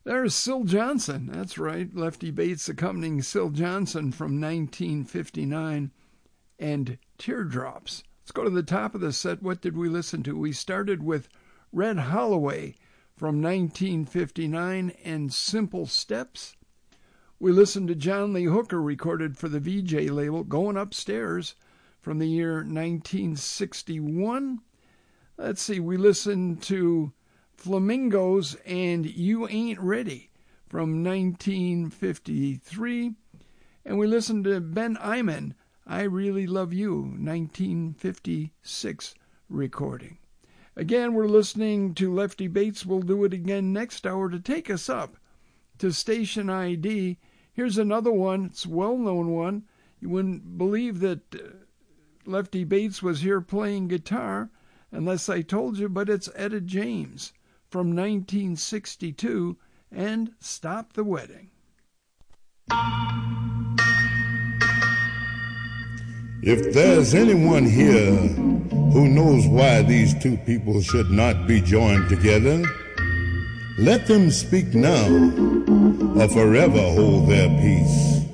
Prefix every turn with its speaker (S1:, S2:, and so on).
S1: There's Syl Johnson. That's right. Lefty Bates accompanying Syl Johnson from 1959 and Teardrops. Let's go to the top of the set. What did we listen to? We started with Red Holloway from 1959 and Simple Steps. We listened to John Lee Hooker, recorded for the VJ label, Going Upstairs from the year 1961. Let's see, we listened to Flamingos and You Ain't Ready from 1953. And we listened to Ben Iman, I Really Love You, 1956 recording. Again, we're listening to Lefty Bates. We'll do it again next hour to take us up to Station ID. Here's another one. It's a well-known one. You wouldn't believe that Lefty Bates was here playing guitar unless I told you, but it's Etta James from 1962 and Stop the Wedding.
S2: If there's anyone here who knows why these two people should not be joined together, let them speak now or forever hold their peace.